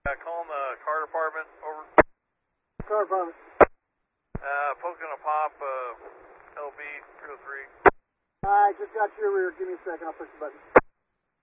Calling the car department, over. Car department. Poking a pop, LB 303. Alright, just got your rear. Give me a second, I'll push the button.